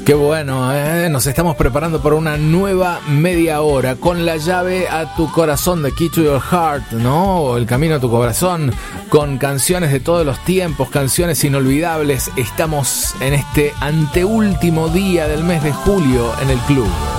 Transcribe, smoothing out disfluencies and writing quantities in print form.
Qué bueno, nos estamos preparando para una nueva media hora con la llave a tu corazón, The Key to Your Heart, ¿no? O el camino a tu corazón, con canciones de todos los tiempos, canciones inolvidables. Estamos en este anteúltimo día del mes de julio en el club.